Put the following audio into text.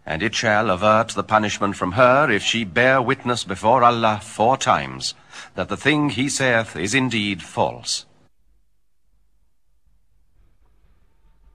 And it shall avert the punishment from her, if she bear witness before Allah 4 times, that the thing he saith is indeed false.